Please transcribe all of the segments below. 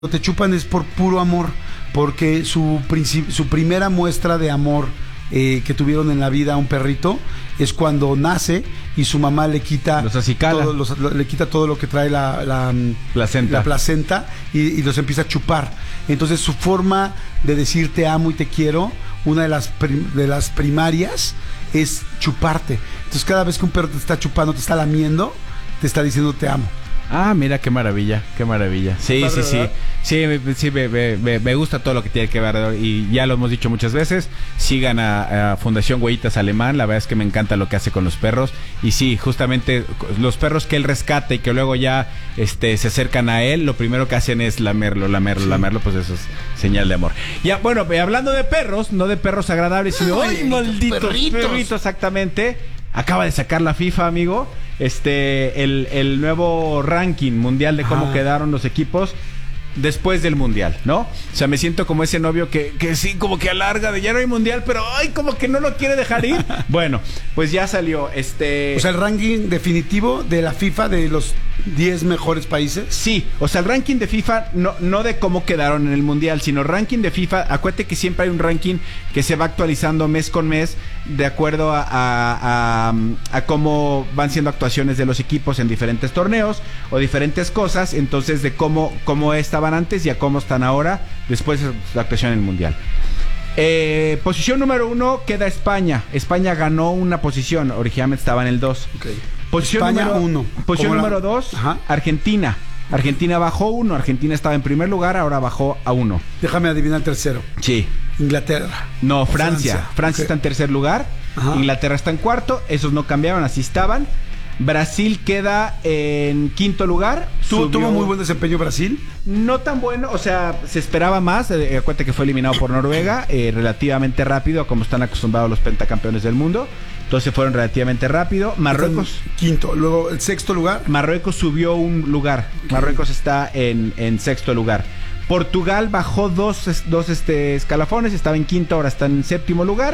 te chupan es por puro amor, porque su primera muestra de amor que tuvieron en la vida a un perrito es cuando nace y su mamá le quita le quita todo lo que trae la placenta y los empieza a chupar. Entonces su forma de decir te amo y te quiero, una de las primarias, es chuparte. Entonces cada vez que un perro te está chupando, te está lamiendo, te está diciendo te amo. Ah, mira, qué maravilla, qué maravilla. Sí, sí, sí. Sí, me gusta todo lo que tiene que ver. Y ya lo hemos dicho muchas veces. Sigan a Fundación Huellitas Alemán. La verdad es que me encanta lo que hace con los perros. Y sí, justamente los perros que él rescata y que luego ya se acercan a él, lo primero que hacen es lamerlo, pues eso es señal de amor. Ya, bueno, hablando de perros, no de perros agradables, sino ¡ay, malditos perritos! Exactamente. Acaba de sacar la FIFA, amigo, el nuevo ranking mundial de cómo quedaron los equipos después del mundial, ¿no? O sea, me siento como ese novio que sí, como que alarga de ya no hay mundial, pero ay, como que no lo quiere dejar ir. Bueno, pues ya salió O sea, el ranking definitivo de la FIFA de los 10 mejores países. Sí, o sea, el ranking de FIFA no de cómo quedaron en el mundial, sino ranking de FIFA. Acuérdate que siempre hay un ranking que se va actualizando mes con mes de acuerdo a cómo van siendo actuaciones de los equipos en diferentes torneos o diferentes cosas, entonces de cómo estaban antes y a cómo están ahora después de la actuación en el mundial. Posición número 1 queda España. España ganó una posición, originalmente estaba en el 2. Okay. Posición España número 1. Posición número 2, Argentina. Argentina bajó 1. Argentina estaba en primer lugar, ahora bajó a 1. Déjame adivinar el tercero. Sí. Inglaterra. No, Francia. Francia está en tercer lugar. Inglaterra está en cuarto. Esos no cambiaron, así estaban. Brasil queda en quinto lugar. ¿Tuvo muy buen desempeño Brasil? No tan bueno, o sea, se esperaba más. Acuérdate que fue eliminado por Noruega relativamente rápido, como están acostumbrados los pentacampeones del mundo. Entonces fueron relativamente rápido. Marruecos quinto, luego el sexto lugar. Marruecos subió un lugar. Marruecos está en sexto lugar. Portugal bajó dos escalafones, estaba en quinto, ahora está en séptimo lugar.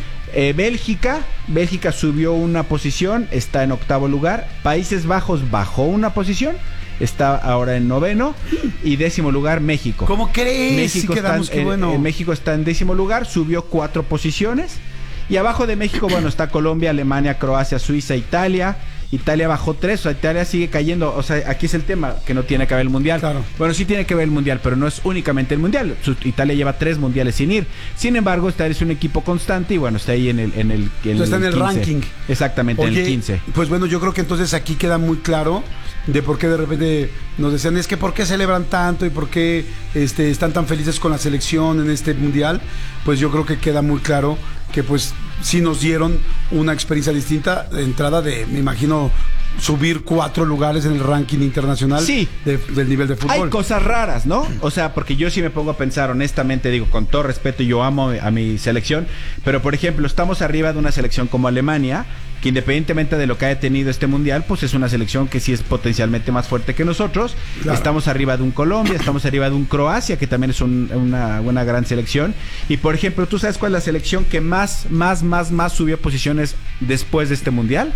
Bélgica subió una posición, está en octavo lugar. Países Bajos bajó una posición, está ahora en noveno. Y décimo lugar México. ¿Cómo crees? México, México está en décimo lugar, subió 4 posiciones. Y abajo de México, bueno, está Colombia, Alemania, Croacia, Suiza, Italia. Italia bajó 3, o sea, Italia sigue cayendo. O sea, aquí es el tema, que no tiene que ver el mundial. Claro. Bueno, sí tiene que ver el mundial, pero no es únicamente el mundial. Italia lleva 3 mundiales sin ir. Sin embargo, Italia es un equipo constante y bueno, está ahí en el está en el 15. Ranking. Exactamente. Oye, en el 15. Pues bueno, yo creo que entonces aquí queda muy claro de por qué de repente nos decían, es que por qué celebran tanto y por qué están tan felices con la selección en este mundial. Pues yo creo que queda muy claro que pues sí nos dieron una experiencia distinta de entrada de, me imagino, subir 4 lugares en el ranking internacional del nivel de fútbol. Hay cosas raras, ¿no? O sea, porque yo sí me pongo a pensar, honestamente, digo, con todo respeto, yo amo a mi selección, pero por ejemplo, estamos arriba de una selección como Alemania, que independientemente de lo que haya tenido este mundial, pues es una selección que sí es potencialmente más fuerte que nosotros. Claro. Estamos arriba de un Colombia, estamos arriba de un Croacia, que también es una gran selección. Y por ejemplo, ¿tú sabes cuál es la selección que más subió posiciones después de este mundial?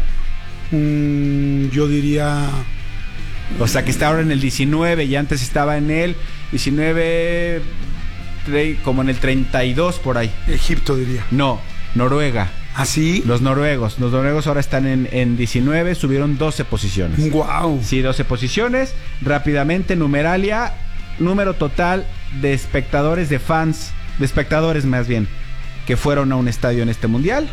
Yo diría... O sea, que está ahora en el 19 y antes estaba en el 19, como en el 32 por ahí. Egipto, diría. No, Noruega. ¿Ah, sí? Los noruegos ahora están en 19, subieron 12 posiciones. ¡Guau! Sí, 12 posiciones. Rápidamente, numeralia, número total de espectadores, de espectadores más bien, que fueron a un estadio en este mundial.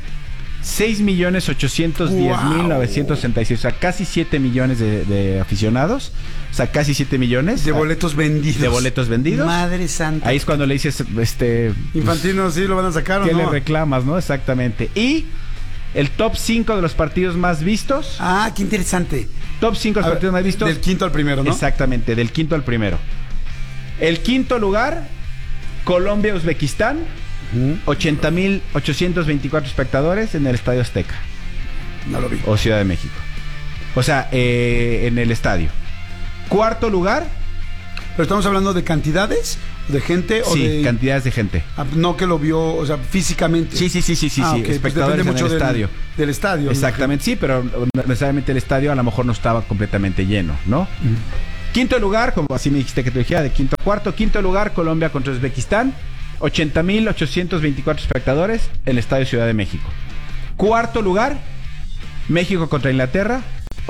6.810.966, o sea, casi 7 millones de aficionados, o sea, casi 7 millones de boletos vendidos. De boletos vendidos. Madre santa. Ahí es cuando le dices, Infantino, ¿sí lo van a sacar o no? ¿Qué le reclamas, no? Exactamente. Y el top 5 de los partidos más vistos. Ah, qué interesante. Top 5 de los partidos más vistos. Del quinto al primero, ¿no? Exactamente, del quinto al primero. El quinto lugar, Colombia-Uzbekistán. 80.824 espectadores en el Estadio Azteca. No lo vi. O Ciudad de México. O sea, en el estadio. Cuarto lugar. ¿Pero estamos hablando de cantidades de gente o de...? Sí, cantidades de gente. No que lo vio, o sea, físicamente. Sí. Okay, espectadores pues en el estadio. Del estadio. Exactamente, sí, pero necesariamente el estadio a lo mejor no estaba completamente lleno, ¿no? Quinto lugar, como así me dijiste que te dijera, de quinto a cuarto. Quinto lugar, Colombia contra Uzbekistán. 80,824 espectadores en el Estadio Ciudad de México. Cuarto lugar, México contra Inglaterra.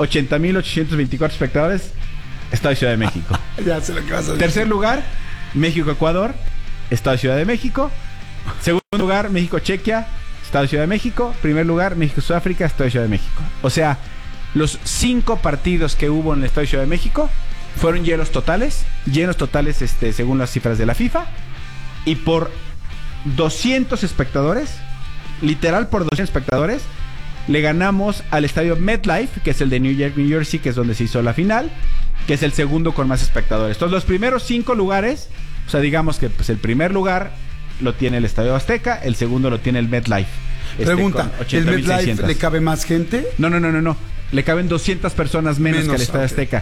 80,824 espectadores, Estadio Ciudad de México. Ya sé lo que vas a decir. Tercer lugar, México-Ecuador, Estadio Ciudad de México. Segundo lugar, México-Chequia, Estadio Ciudad de México. Primer lugar, México-Sudáfrica, Estadio Ciudad de México. O sea, los 5 partidos que hubo en el Estadio Ciudad de México fueron llenos totales, según las cifras de la FIFA, y por 200 espectadores, literal por 200 espectadores, le ganamos al estadio MetLife, que es el de New Jersey, que es donde se hizo la final, que es el segundo con más espectadores. Entonces, los primeros 5 lugares, o sea, digamos que pues el primer lugar lo tiene el Estadio Azteca, el segundo lo tiene el MetLife. Pregunta, ¿el MetLife le cabe más gente? No. Le caben 200 personas menos que al Estadio Azteca.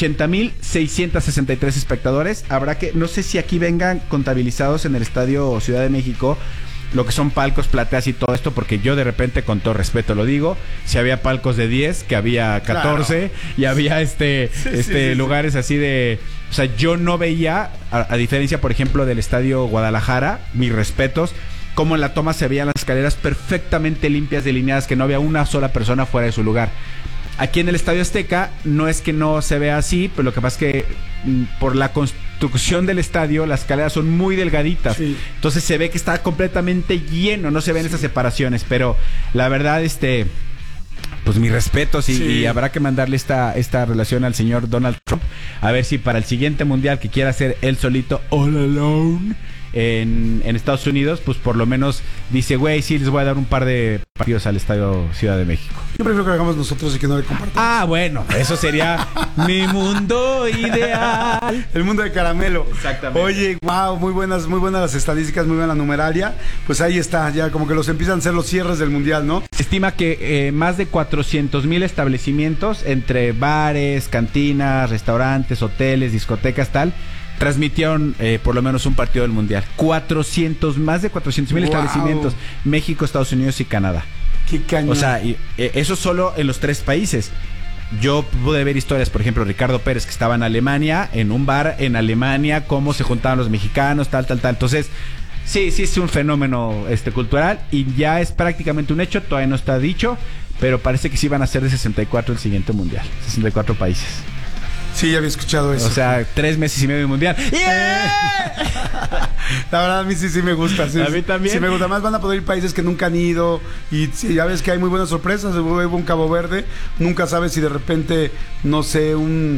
80,663 espectadores. Habrá que, no sé si aquí vengan contabilizados en el Estadio Ciudad de México lo que son palcos, plateas y todo esto, porque yo de repente, con todo respeto lo digo, si había palcos de 10, que había 14, claro. Y había lugares así de... O sea, yo no veía, a diferencia, por ejemplo, del Estadio Guadalajara, mis respetos, como en la toma se veían las escaleras perfectamente limpias, delineadas, que no había una sola persona fuera de su lugar. Aquí en el Estadio Azteca no es que no se vea así, pero lo que pasa es que por la construcción del estadio las escaleras son muy delgaditas, sí. Entonces se ve que está completamente lleno, no se ven esas separaciones, pero la verdad pues mis respetos y habrá que mandarle esta relación al señor Donald Trump, a ver si para el siguiente mundial que quiera hacer él solito, all alone, en Estados Unidos, pues por lo menos dice, güey, sí les voy a dar un par de partidos al Estadio Ciudad de México. Yo prefiero que lo hagamos nosotros y que no le compartamos. Ah, bueno, eso sería mi mundo ideal. El mundo de caramelo. Exactamente. Oye, wow, muy buenas las estadísticas, muy buena la numeralia. Pues ahí está, ya como que los empiezan a ser los cierres del mundial, ¿no? Se estima que más de 400,000 establecimientos entre bares, cantinas, restaurantes, hoteles, discotecas, tal, transmitieron por lo menos un partido del mundial. Más de 400,000 establecimientos. México, Estados Unidos y Canadá. Qué cañón. O sea, eso solo en los 3 países. Yo pude ver historias, por ejemplo, Ricardo Pérez, que estaba en Alemania, en un bar en Alemania, cómo se juntaban los mexicanos, tal. Entonces, sí es un fenómeno cultural y ya es prácticamente un hecho, todavía no está dicho, pero parece que sí van a ser de 64 el siguiente mundial, 64 países. Sí, ya había escuchado eso. O sea, 3 meses y medio de mundial. ¡Yeah! La verdad, a mí sí me gusta. Sí, a mí también. Sí me gusta. Más van a poder ir países que nunca han ido. Y sí, ya ves que hay muy buenas sorpresas. Hubo un Cabo Verde. Nunca sabes si de repente, no sé,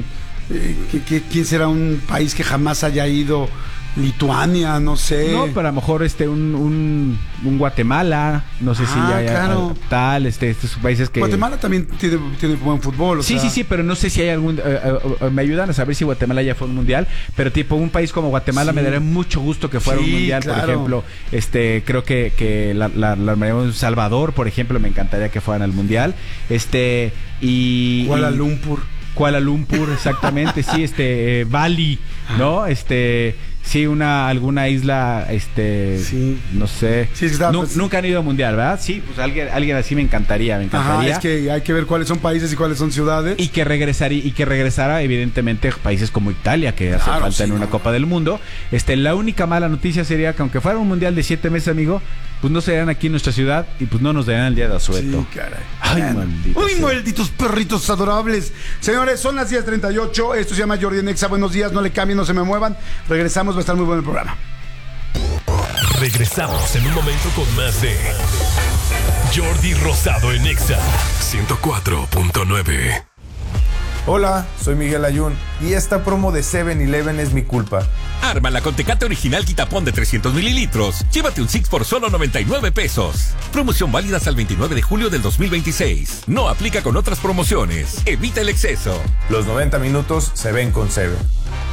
¿quién será un país que jamás haya ido? Lituania, no sé. No, pero a lo mejor un Guatemala, no sé si ya claro. Tal, estos países que... Guatemala también tiene buen fútbol, sí, pero no sé si hay algún... me ayudan a saber si Guatemala ya fue un mundial, pero tipo un país como Guatemala me daría mucho gusto que fuera un mundial, claro. Por ejemplo, creo que la Salvador, por ejemplo, me encantaría que fueran al mundial, y... Kuala Lumpur, exactamente, sí, Bali, ¿no? Sí, alguna isla, sí. No sé. Sí, nunca han ido al mundial, ¿verdad? Sí, pues alguien así me encantaría. Ajá, es que hay que ver cuáles son países y cuáles son ciudades. Y que regresara, evidentemente, países como Italia, que hace falta en una Copa del Mundo. La única mala noticia sería que aunque fuera un mundial de 7 meses, amigo, pues no serían aquí en nuestra ciudad y pues no nos darían el día de asueto. Sí, caray. Ay, maldito. Uy, malditos perritos adorables. Señores, son las 10:38. Esto se llama Jordi en Exa. Buenos días, no le cambien, no se me muevan. Regresamos, va a estar muy bueno el programa. Regresamos en un momento con más de Jordi Rosado en Exa 104.9. Hola, soy Miguel Ayun y esta promo de 7-Eleven es mi culpa. Ármala con Tecate Original Quitapón de 300 mililitros. Llévate un Six por solo 99 pesos. Promoción válida hasta el 29 de julio del 2026. No aplica con otras promociones. Evita el exceso. Los 90 minutos se ven con 7.